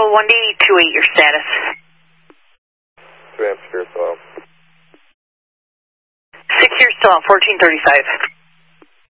1D28, your status. 3 amps, secure still out. 6 here still out, 1435.